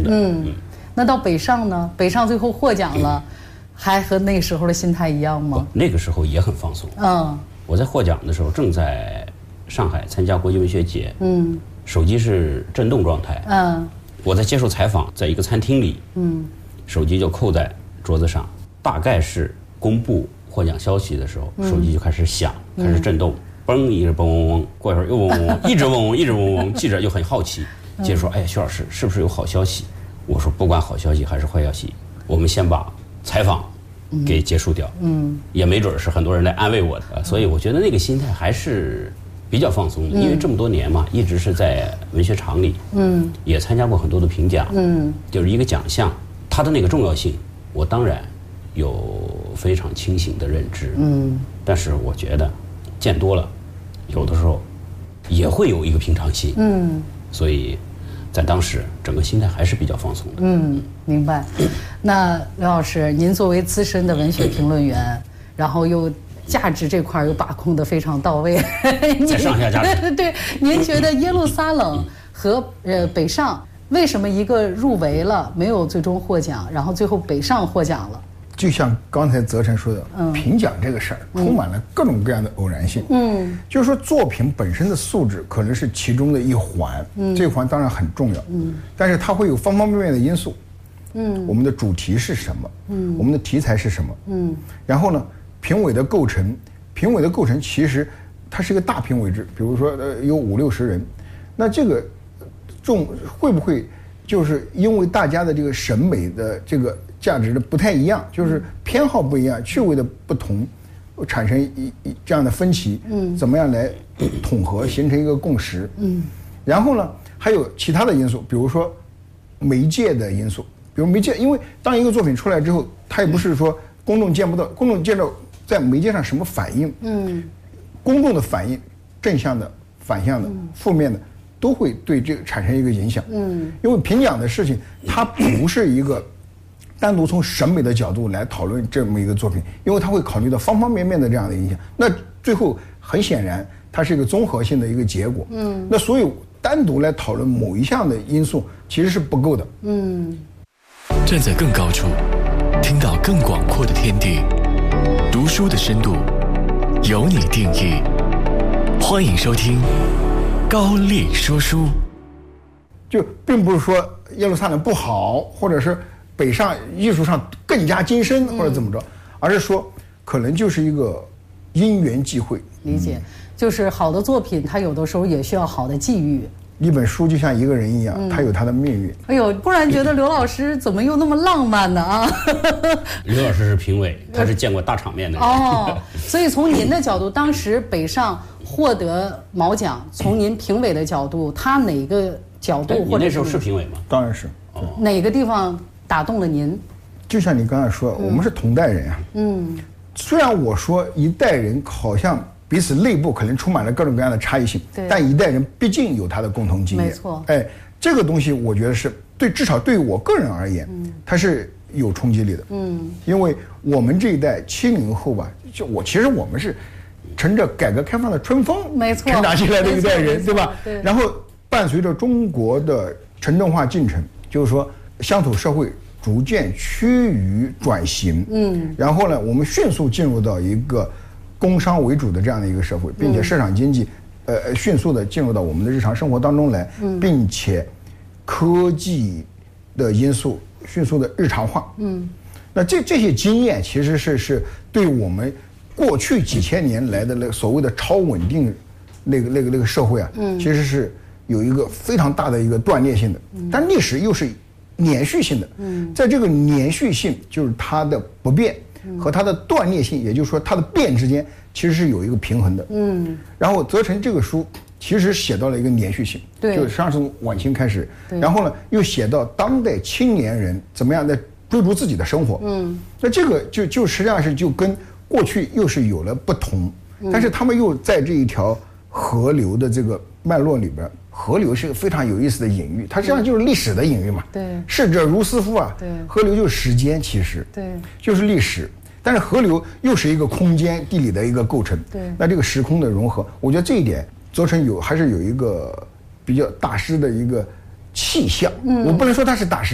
的。 那到北上呢？北上最后获奖了，还和那时候的心态一样吗？ 那个时候也很放松。我在获奖的时候正在上海参加国际文学节，手机是震动状态，我在接受采访，在一个餐厅里，手机就扣在桌子上，大概是公布获奖消息的时候，手机就开始响，开始震动，嘣一直嘣嗡嗡，过一会儿又嗡嗡嗡，一直嗡嗡，一直嗡嗡，记者就很好奇，接着说，哎，徐老师是不是有好消息？我说不管好消息还是坏消息，我们先把采访给结束掉，也没准是很多人来安慰我的，所以我觉得那个心态还是比较放松的，因为这么多年嘛，一直是在文学场里，也参加过很多的评奖，就是一个奖项，它的那个重要性，我当然有非常清醒的认知，但是我觉得见多了，有的时候也会有一个平常心，所以在当时整个心态还是比较放松的。 明白。那刘老师，您作为资深的文学评论员，然后又价值这块又把控得非常到位， 在上下价值。 对，您觉得耶路撒冷和北上为什么一个入围了没有最终获奖，然后最后北上获奖了？ 就像刚才泽成说的，评奖这个事儿充满了各种各样的偶然性。就是说作品本身的素质可能是其中的一环，这一环当然很重要。但是它会有方方面面的因素。我们的主题是什么？我们的题材是什么？然后呢，评委的构成其实它是一个大评委制，比如说有50-60人，那这个会不会就是因为大家的这个审美的这个价值的不太一样，就是偏好不一样，趣味的不同，产生这样的分歧，怎么样来统合形成一个共识？然后呢，还有其他的因素，比如说媒介的因素，比如媒介，因为当一个作品出来之后，它也不是说公众见不到，公众见到在媒介上什么反应，公众的反应，正向的、反向的、负面的，都会对这个产生一个影响。因为评奖的事情，它不是一个单独从审美的角度来讨论这么一个作品，因为它会考虑到方方面面的这样的影响。那最后很显然，它是一个综合性的一个结果。那所以单独来讨论某一项的因素其实是不够的。 站在更高处，听到更广阔的天地，读书的深度由你定义。欢迎收听高力说书。 就并不是说耶路撒冷不好，或者是北上艺术上更加精深，或者怎么着，而是说可能就是一个因缘际会。 理解，就是好的作品，它有的时候也需要好的际遇。 一本书就像一个人一样，他有他的命运。 哎呦，突然觉得刘老师怎么又那么浪漫呢啊？ 刘老师是评委，他是见过大场面的人。 所以从您的角度，当时北上获得毛奖，从您评委的角度，他哪个角度或者你那时候是评委吗？ 当然是。 哪个地方打动了您？ 就像你刚才说，我们是同代人啊。虽然我说一代人好像彼此内部可能充满了各种各样的差异性，但一代人毕竟有他的共同经验。 没错。 这个东西我觉得是至少对于我个人而言，它是有冲击力的。因为我们这一代70后吧，其实我们是乘着改革开放的春风， 没错， 成长起来的一代人，对吧？ 对。 然后伴随着中国的城镇化进程，就是说乡土社会逐渐趋于转型。然后呢，我们迅速进入到一个工商为主的这样的一个社会，并且市场经济迅速的进入到我们的日常生活当中来，并且科技的因素迅速的日常化。那这些经验其实是对我们过去几千年来的那个所谓的超稳定那个社会啊，其实是有一个非常大的一个断裂性的。但历史又是连续性的。在这个连续性，就是它的不变和它的断裂性，也就是说它的变之间其实是有一个平衡的。然后泽成这个书其实写到了一个连续性，就实际上从晚清开始，然后呢又写到当代青年人怎么样在追逐自己的生活。那这个就实际上是就跟过去又是有了不同，但是他们又在这一条河流的这个脉络里边。河流是个非常有意思的隐喻，它实际上就是历史的隐喻嘛。逝者如斯夫啊。河流就是时间，其实就是历史。但是河流又是一个空间地理的一个构成。那这个时空的融合，我觉得这一点泽成还是有一个比较大师的一个气象。我不能说他是大师。